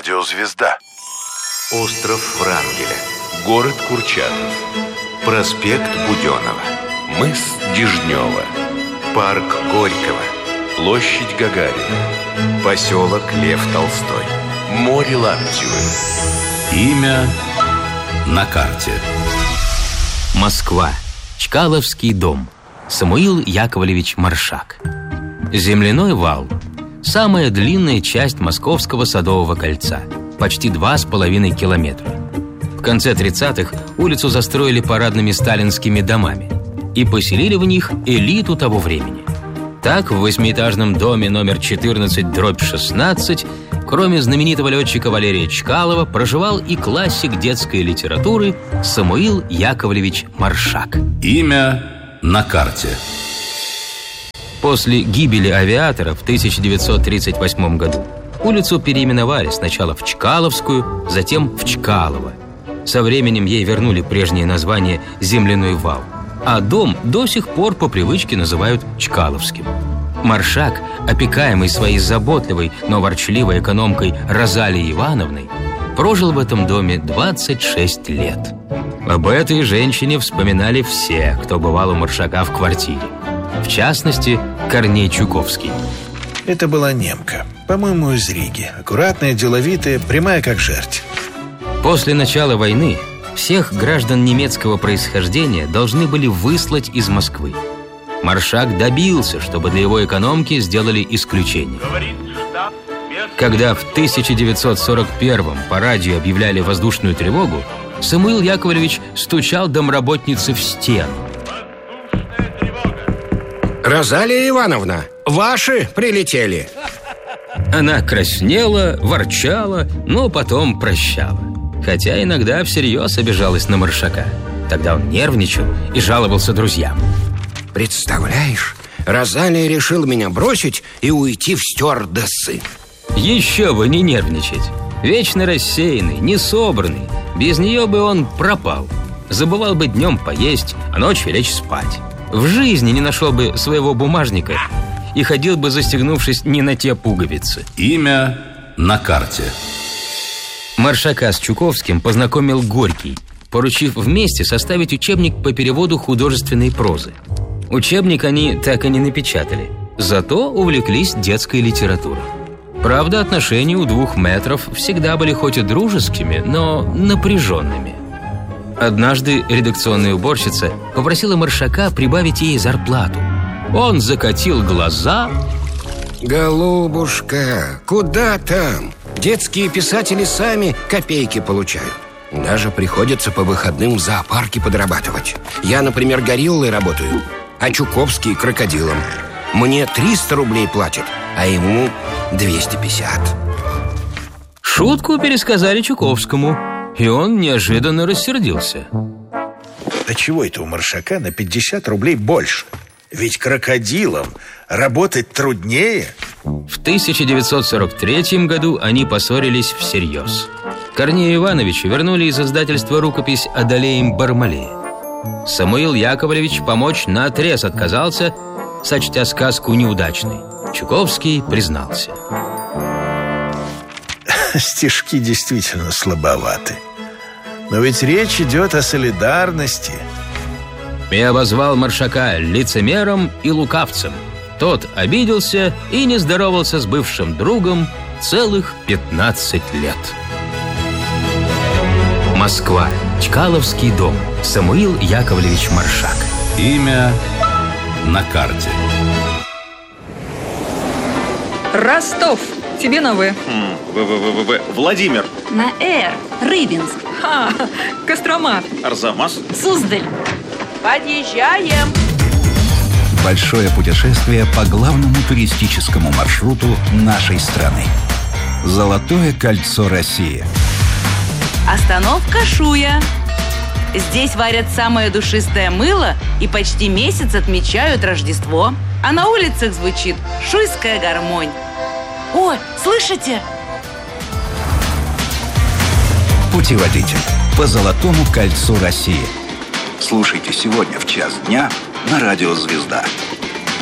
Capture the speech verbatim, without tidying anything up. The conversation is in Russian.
Радио «Звезда». Остров Врангеля. Город Курчатов. Проспект Буденова. Мыс Дежнева. Парк Горького. Площадь Гагарина. Поселок Лев Толстой. Море Лаптевы. Имя на карте. Москва. Чкаловский дом. Самуил Яковлевич Маршак. Земляной вал. Самая длинная часть Московского Садового кольца. Почти два с половиной километра. В конце тридцатых улицу застроили парадными сталинскими домами и поселили в них элиту того времени. Так, в восьмиэтажном доме номер четырнадцать дробь шестнадцать, кроме знаменитого летчика Валерия Чкалова, проживал и классик детской литературы Самуил Яковлевич Маршак. Имя на карте. После гибели авиатора в тысяча девятьсот тридцать восьмом году улицу переименовали сначала в Чкаловскую, затем в Чкалово. Со временем ей вернули прежнее название «Земляной вал», а дом до сих пор по привычке называют Чкаловским. Маршак, опекаемый своей заботливой, но ворчливой экономкой Розалией Ивановной, прожил в этом доме двадцать шесть лет. Об этой женщине вспоминали все, кто бывал у Маршака в квартире. В частности, Корней Чуковский. Это была немка, по-моему, из Риги. Аккуратная, деловитая, прямая как жерть. После начала войны всех граждан немецкого происхождения должны были выслать из Москвы. Маршак добился, чтобы для его экономки сделали исключение. Когда в тысяча девятьсот сорок первом по радио объявляли воздушную тревогу, Самуил Яковлевич стучал домработнице в стену. Розалия Ивановна, ваши прилетели. Она краснела, ворчала, но потом прощала. Хотя иногда всерьез обижалась на Маршака. Тогда он нервничал и жаловался друзьям. Представляешь, Розалия решила меня бросить и уйти в стюардессы. Еще бы не нервничать. Вечно рассеянный, несобранный. Без нее бы он пропал. Забывал бы днем поесть, а ночью лечь спать. В жизни не нашел бы своего бумажника и ходил бы, застегнувшись не на те пуговицы. Имя на карте. Маршака с Чуковским познакомил Горький, поручив вместе составить учебник по переводу художественной прозы. Учебник они так и не напечатали, зато увлеклись детской литературой. Правда, отношения у двух метров всегда были хоть и дружескими, но напряженными. Однажды редакционная уборщица попросила Маршака прибавить ей зарплату. Он закатил глаза. Голубушка, куда там? Детские писатели сами копейки получают. Даже приходится по выходным в зоопарке подрабатывать. Я, например, гориллой работаю, а Чуковский крокодилом. Мне триста рублей платят, а ему двести пятьдесят. Шутку пересказали Чуковскому, и он неожиданно рассердился. А чего это у Маршака на пятьдесят рублей больше? Ведь крокодилам работать труднее. В тысяча девятьсот сорок третьем году они поссорились всерьез. Корнею Ивановичу вернули из издательства рукопись «Одолеем Бармалея». Самуил Яковлевич помочь наотрез отказался, сочтя сказку неудачной. Чуковский признался. Стишки действительно слабоваты. Но ведь речь идет о солидарности. И обозвал Маршака лицемером и лукавцем. Тот обиделся и не здоровался с бывшим другом целых пятнадцать лет. Москва. Чкаловский дом. Самуил Яковлевич Маршак. Имя на карте. Ростов. Тебе на В. В-в-в-в-в. Владимир. На Р. Рыбинск. Ха, Кострома. Арзамас. Суздаль. Подъезжаем. Большое путешествие по главному туристическому маршруту нашей страны. Золотое кольцо России. Остановка Шуя. Здесь варят самое душистое мыло и почти месяц отмечают Рождество. А на улицах звучит шуйская гармонь. О, слышите? Путеводитель по Золотому кольцу России. Слушайте сегодня в час дня на радио «Звезда».